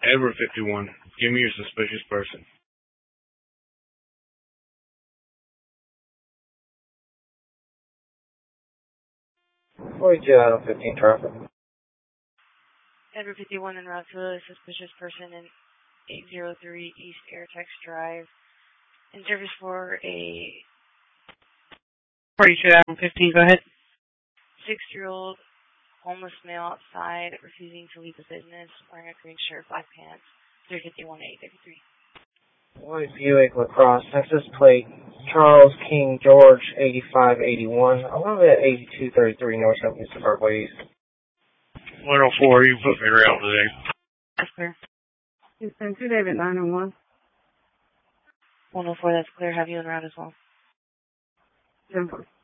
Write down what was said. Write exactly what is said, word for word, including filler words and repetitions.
Edward fifty-one, give me your suspicious person. forty-two out of fifteen traffic. Edward fifty-one in Rockville, suspicious person in eight oh three East Airtex Drive. In service for a forty-two out of fifteen, go ahead. six-year-old homeless male outside, refusing to leave the business, wearing a green shirt, black pants, three fifty-one eight thirty-three. White Buick LaCrosse, Texas plate, Charles King George, eighty-five eighty-one. I'm going to be at eighty-two thirty-three North Southeast Parkway East. one oh four, you put me around today. That's clear. Houston, two David, nine oh one. one oh four, that's clear. Have you in route as well. ten four.